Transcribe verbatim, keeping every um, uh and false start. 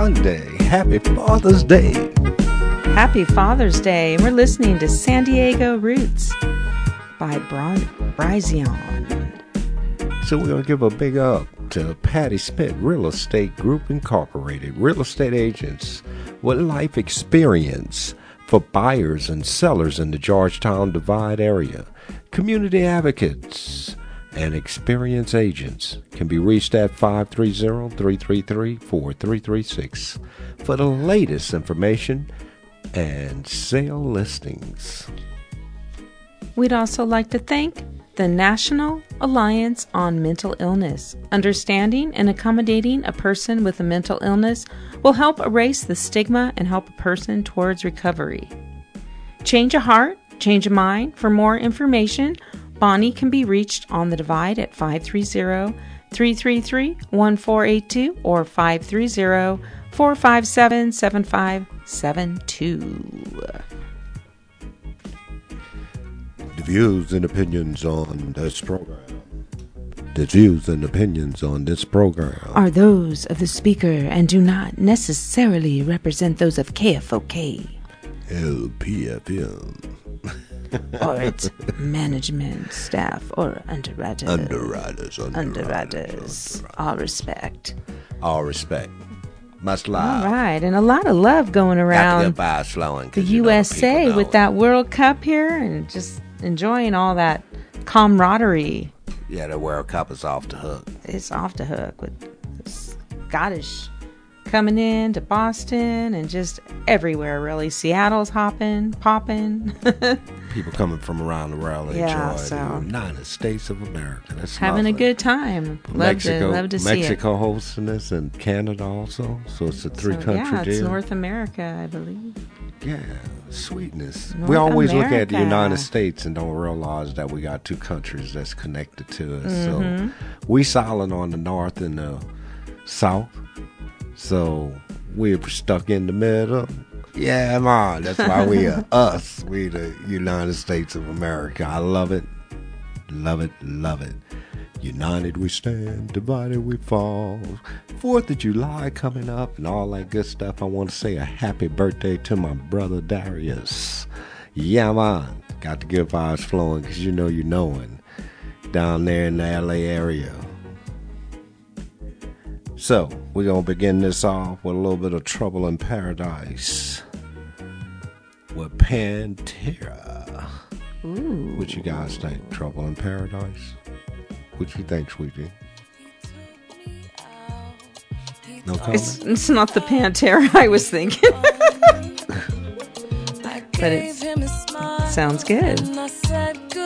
Sunday. Happy Father's Day. Happy Father's Day. We're listening to San Diego Roots by Bron- Bryzion. So we're going to give a big up to Patty Smith Real Estate Group Incorporated. Real estate agents with life experience for buyers and sellers in the Georgetown Divide area. Community advocates and experienced agents can be reached at five three zero, three three three, four three three six for the latest information and sale listings. We'd also like to thank the National Alliance on Mental Illness. Understanding and accommodating a person with a mental illness will help erase the stigma and help a person towards recovery. Change a heart, change a mind. For more information, Bonnie can be reached on the Divide at five three zero, three three three, one four eight two or five three zero, four five seven, seven five seven two. The views and opinions on this program. The views and opinions on this program are those of the speaker and do not necessarily represent those of K F O K. L P F M. Or its management, staff, or underwriters. Underwriters, underwriters. Underwriters. All respect. All respect. Much love. All right, and a lot of love going around flowing, the U U S A with that World Cup here and just enjoying all that camaraderie. Yeah, the World Cup is off the hook. It's off the hook with the Scottish coming in to Boston and just everywhere, really. Seattle's hopping, popping. People coming from around the world yeah, enjoy so the United States of America. That's having lovely. a good time. Love Mexico, to, love to see it. Mexico hosting us and Canada also. So it's a three-country so, yeah, deal. it's North America, I believe. Yeah, sweetness. North we always America. look at the United States and don't realize that we got two countries that's connected to us. Mm-hmm. So we silent on the north and the south. So we're stuck in the middle. Yeah, man, that's why we are us. We the United States of America. I love it. Love it, love it. United we stand, divided we fall. Fourth of July coming up and all that good stuff. I want to say a happy birthday to my brother Darius. Yeah, man. Got the good vibes flowing because you know you knowing. Down there in the L A area. So, we're going to begin this off with a little bit of Trouble in Paradise with Pantera. Ooh. What you guys think? Trouble in Paradise? What you think, sweetie? No comment? It's, it's not the Pantera I was thinking. But it sounds good.